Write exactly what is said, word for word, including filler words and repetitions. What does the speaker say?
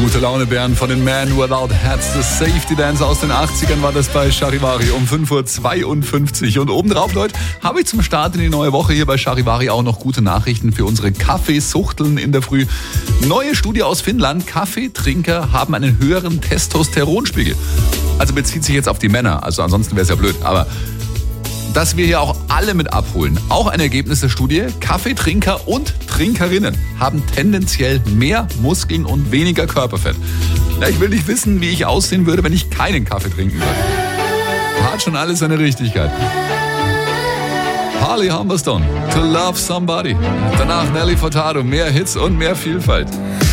Gute Laune Bären von den Man Without Hats. Das Safety Dance aus den achtzigern war das bei Charivari um fünf Uhr zweiundfünfzig. Und obendrauf, Leute, habe ich zum Start in die neue Woche hier bei Charivari auch noch gute Nachrichten für unsere Kaffeesuchteln in der Früh. Neue Studie aus Finnland. Kaffeetrinker haben einen höheren Testosteronspiegel. Also bezieht sich jetzt auf die Männer. Also ansonsten wäre es ja blöd. Aber dass wir hier auch alle mit abholen. Auch ein Ergebnis der Studie. Kaffeetrinker und Trinkerinnen haben tendenziell mehr Muskeln und weniger Körperfett. Ja, ich will nicht wissen, wie ich aussehen würde, wenn ich keinen Kaffee trinken würde. Hat schon alles seine Richtigkeit. Harley Humberstone, To Love Somebody. Danach Nelly Furtado, mehr Hits und mehr Vielfalt.